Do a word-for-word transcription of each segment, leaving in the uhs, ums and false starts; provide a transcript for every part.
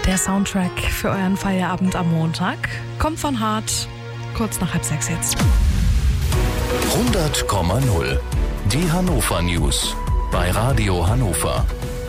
Der Soundtrack für euren Feierabend am Montag kommt von Hart, kurz nach halb sechs jetzt. hundert Komma null. Die Hannover News bei Radio Hannover.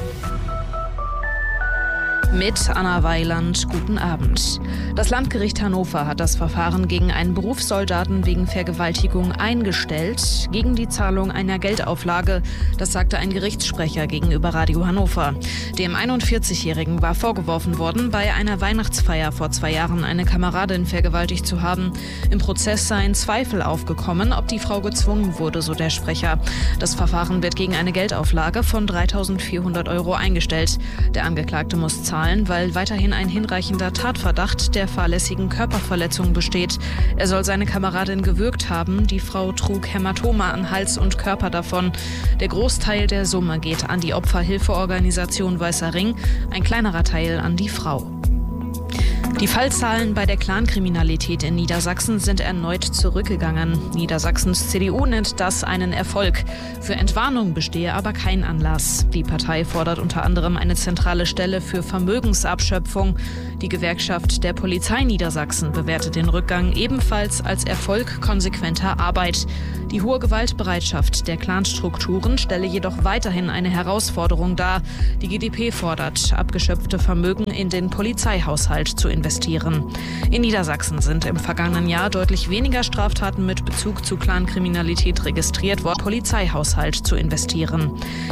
Mit Anna Weiland, guten Abend. Das Landgericht Hannover hat das Verfahren gegen einen Berufssoldaten wegen Vergewaltigung eingestellt, gegen die Zahlung einer Geldauflage. Das sagte ein Gerichtssprecher gegenüber Radio Hannover. Dem einundvierzigjährigen war vorgeworfen worden, bei einer Weihnachtsfeier vor zwei Jahren eine Kameradin vergewaltigt zu haben. Im Prozess seien Zweifel aufgekommen, ob die Frau gezwungen wurde, so der Sprecher. Das Verfahren wird gegen eine Geldauflage von dreitausendvierhundert Euro eingestellt. Der Angeklagte muss zahlen, weil weiterhin ein hinreichender Tatverdacht der fahrlässigen Körperverletzung besteht. Er soll seine Kameradin gewürgt haben. Die Frau trug Hämatome an Hals und Körper davon. Der Großteil der Summe geht an die Opferhilfeorganisation Weißer Ring, ein kleinerer Teil an die Frau. Die Fallzahlen bei der Clankriminalität in Niedersachsen sind erneut zurückgegangen. Niedersachsens C D U nennt das einen Erfolg. Für Entwarnung bestehe aber kein Anlass. Die Partei fordert unter anderem eine zentrale Stelle für Vermögensabschöpfung. Die Gewerkschaft der Polizei Niedersachsen bewertet den Rückgang ebenfalls als Erfolg konsequenter Arbeit. Die hohe Gewaltbereitschaft der Clanstrukturen stelle jedoch weiterhin eine Herausforderung dar. Die G d P fordert, abgeschöpfte Vermögen in den Polizeihaushalt zu investieren. In Niedersachsen sind im vergangenen Jahr deutlich weniger Straftaten mit Bezug zu Clankriminalität registriert worden, Polizeihaushalt zu investieren.